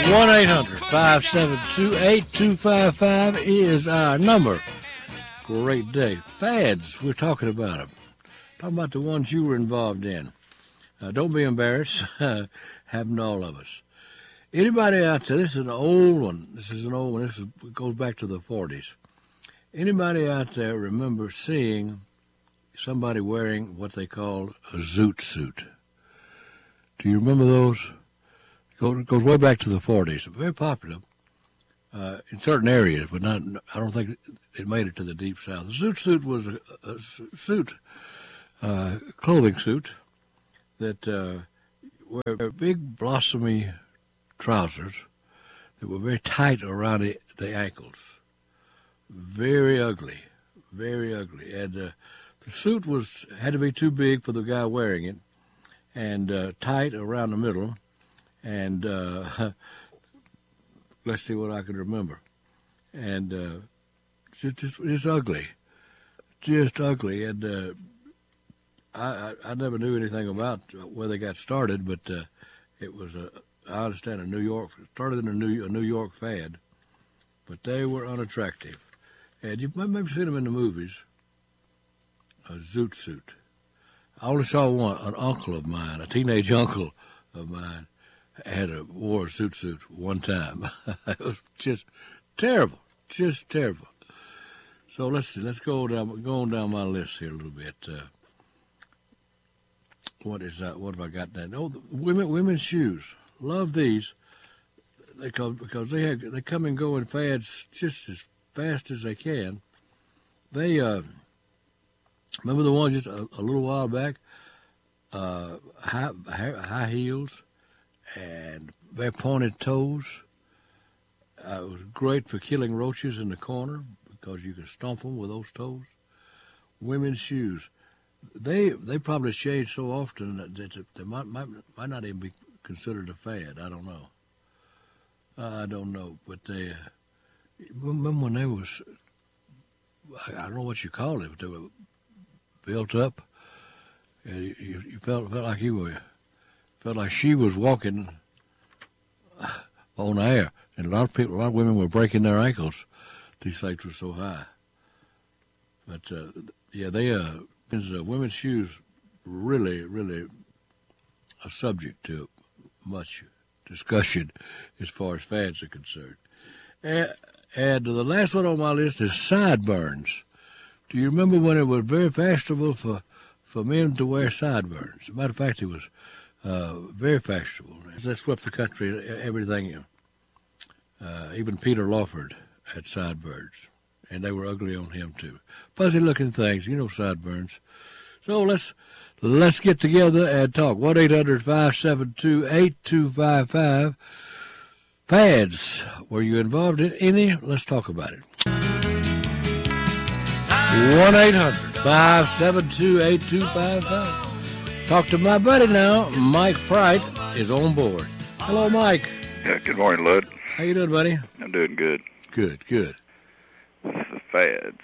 1-800-572-8255 is our number. Great day. Fads, we're talking about them. Talking about the ones you were involved in. Don't be embarrassed. Happened to all of us. Anybody out there, this is an old one. This goes back to the 40s. Anybody out there remember seeing somebody wearing what they called a zoot suit? Do you remember those? It goes way back to the 40s. Very popular in certain areas, but not. I don't think it made it to the deep south. The zoot suit was a suit, clothing suit that were big, blossomy trousers that were very tight around the ankles. Very ugly, very ugly. And the suit had to be too big for the guy wearing it, and tight around the middle. And let's see what I can remember. And just ugly, just ugly. And I never knew anything about where they got started, but it was I understand started in a New York fad, but they were unattractive. And you might maybe seen them in the movies. A zoot suit. I only saw one. An uncle of mine, a teenage uncle of mine, wore a zoot suit one time. It was just terrible, just terrible. So let's see. Let's go on down my list here a little bit. What is that? What have I got there? Oh, women's shoes. Love these. Because they come and go in fads just as fast as they can. They remember the ones just a little while back. High heels and very pointed toes. It was great for killing roaches in the corner because you could stomp them with those toes. Women's shoes. They probably changed so often that they might not even be considered a fad. I don't know. But they remember when they was, I don't know what you call it, but they were built up. And you felt like felt like she was walking on air. And a lot of women were breaking their ankles. These things were so high. But women's shoes really, really a subject to much discussion as far as fads are concerned. And the last one on my list is sideburns. Do you remember when it was very fashionable for men to wear sideburns? As a matter of fact, it was very fashionable. That swept the country, everything. Even Peter Lawford had sideburns, and they were ugly on him too. Fuzzy-looking things, sideburns. So let's get together and talk. 1-800-572-8255. Fads. Were you involved in any? Let's talk about it. 1-800-572-8255. Talk to my buddy now. Mike Fright is on board. Hello, Mike. Yeah, good morning, Lud. How you doing, buddy? I'm doing good. Good. The fads.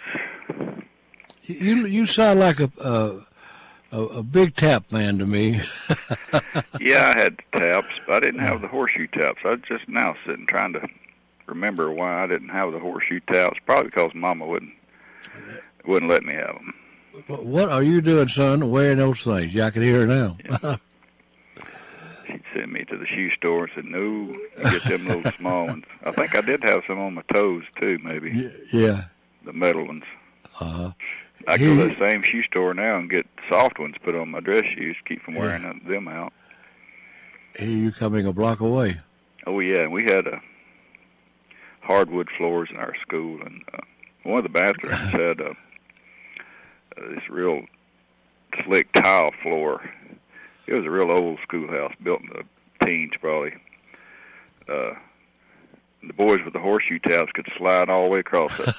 You sound like a big tap man to me. Yeah, I had taps, but I didn't have the horseshoe taps. I was just now sitting trying to remember why I didn't have the horseshoe taps. Probably because Mama wouldn't let me have them. What are you doing, son, wearing those things? Yeah, I can hear her now. Yeah. She'd send me to the shoe store and said, no, you get them little small ones. I think I did have some on my toes, too, maybe. Yeah. The metal ones. Uh-huh. I go to the same shoe store now and get soft ones put on my dress shoes to keep from wearing them out. Here you coming a block away. Oh, yeah, and we had hardwood floors in our school, and one of the bathrooms had this real slick tile floor. It was a real old schoolhouse built in the teens, probably. The boys with the horseshoe taps could slide all the way across that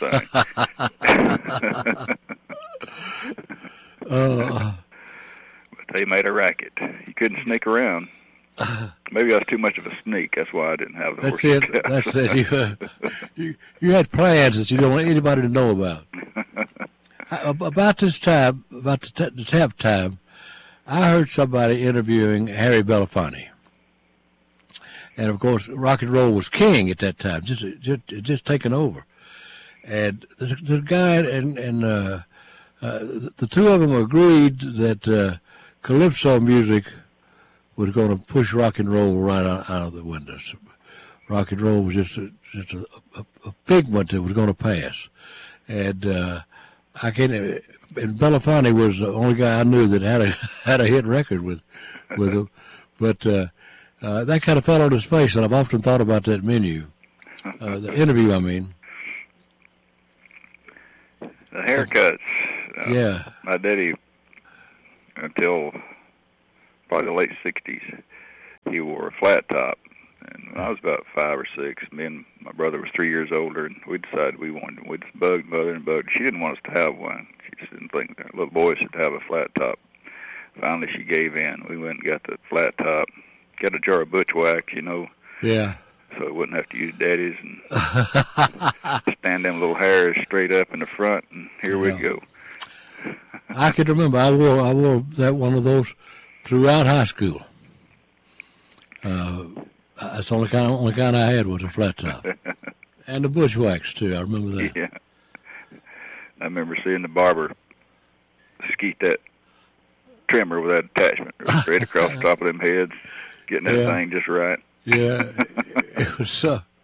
thing. But they made a racket. You couldn't sneak around. Maybe I was too much of a sneak. That's why I didn't have the horseshoe taps. That's it. You had plans that you don't want anybody to know about. About this time, about the tap time, I heard somebody interviewing Harry Belafonte. And of course, rock and roll was king at that time, just taking over. And the guy and the two of them agreed that calypso music was going to push rock and roll right out of the windows. Rock and roll was just a figment that was going to pass. And I can't. And Belafonte was the only guy I knew that had a hit record with him. But that kind of fell on his face, and I've often thought about that the interview, I mean. The haircuts. Yeah. My daddy, until probably the late 60s, he wore a flat top. And when I was about 5 or 6, me and my brother was 3 years older, and we decided we just bugged Mother and bugged. She didn't want us to have one. She just didn't think that little boys should have a flat top. Finally, she gave in. We went and got the flat top, got a jar of butch wax, Yeah. so we wouldn't have to use daddies, and stand them little hairs straight up in the front, and here we go. I can remember I wore that one of those throughout high school. That's the only kind I had was a flat top, and the butch wax too. I remember that. Yeah, I remember seeing the barber skeet that trimmer with that attachment straight across the top of them heads, getting that thing just right. Yeah, it was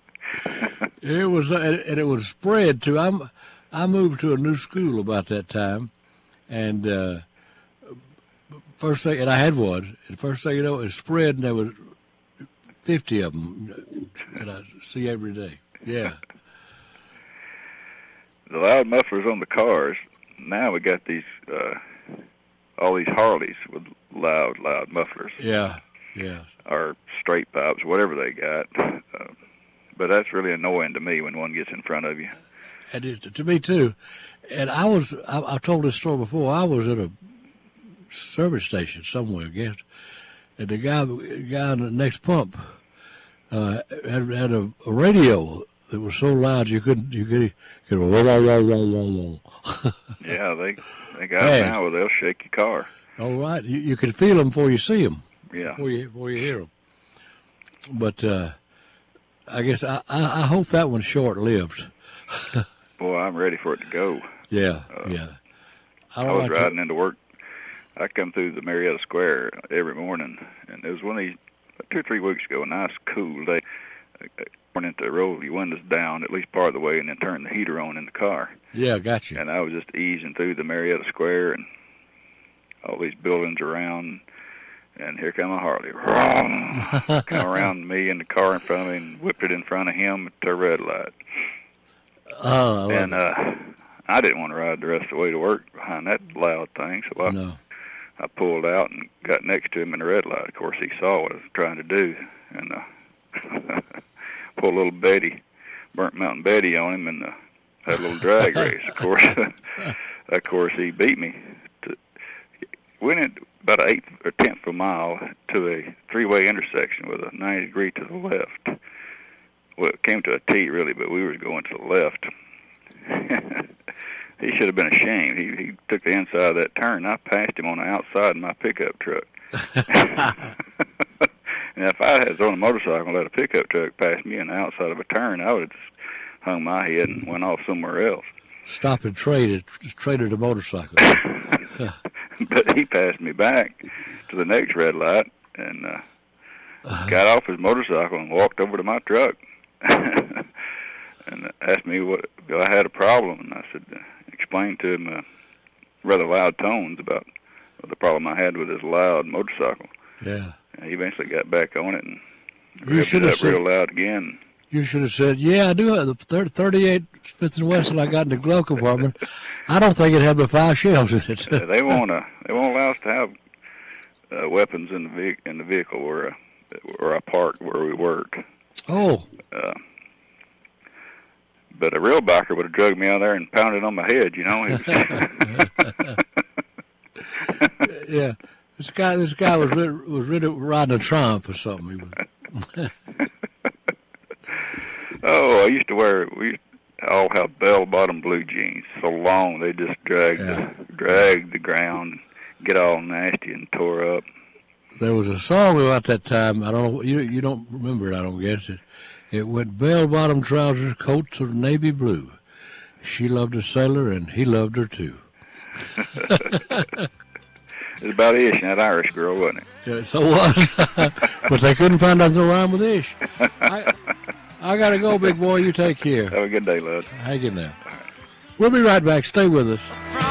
and it was spread too. I moved to a new school about that time, and first thing, and I had one. And first thing you know, it spread, and there was 50 of them that I see every day. Yeah. The loud mufflers on the cars. Now we got these all these Harleys with loud mufflers. Yeah. Or straight pipes, whatever they got. But that's really annoying to me when one gets in front of you. And to me too. And I've told this story before. I was at a service station somewhere, I guess, and the guy on the next pump had a radio that was so loud you could Yeah, they got them now where they'll shake your car. All right, you can feel them before you see them. Yeah. Before you hear them. But I guess I hope that one's short-lived. Boy, I'm ready for it to go. Yeah. I was riding into work. I come through the Marietta Square every morning, and it was one of these 2 or 3 weeks ago, a nice cool day. Went into roll your windows down at least part of the way, and then turn the heater on in the car. Yeah, got you. And I was just easing through the Marietta Square and all these buildings around, and here come a Harley. Come around me and the car in front of me and whipped it in front of him to a red light. Oh, and I didn't want to ride the rest of the way to work behind that loud thing, so I pulled out and got next to him in the red light. Of course, he saw what I was trying to do, and pulled a little burnt Mountain Betty on him, and had a little drag race. Of course, he beat me. Went in about an 1/8 or 1/10 of a mile to a 3-way intersection with a 90-degree to the left. Well, it came to a T, really, but we were going to the left. He should have been ashamed. He took the inside of that turn. I passed him on the outside of my pickup truck. And if I had on a motorcycle and let a pickup truck pass me on the outside of a turn, I would have just hung my head and went off somewhere else. Stop and traded the motorcycle. But he passed me back to the next red light and got off his motorcycle and walked over to my truck and asked me if I had a problem. And I said, explained to him rather loud tones about the problem I had with his loud motorcycle. Yeah. And he eventually got back on it and revved it up real loud again. You should have said, yeah, I do have the 38 Smith & Wesson I got in the glove compartment. I don't think it had but 5 shells in it. They won't allow us to have weapons in the vehicle where I parked where we work. Oh. But a real biker would have drugged me out there and pounded on my head, Yeah. This guy was really riding a Triumph or something. Oh, we used to all have bell-bottom blue jeans, so long they just dragged the ground, get all nasty and tore up. there was a song about that time. I don't know. You don't remember it, I don't guess it. It went bell-bottom trousers, coats of navy blue. She loved a sailor, and he loved her too. It's about Ish and that Irish girl, wasn't it? Yeah, so was. But they couldn't find out no rhyme with Ish. I got to go, big boy. You take care. Have a good day, lad. Hang in there. We'll be right back. Stay with us.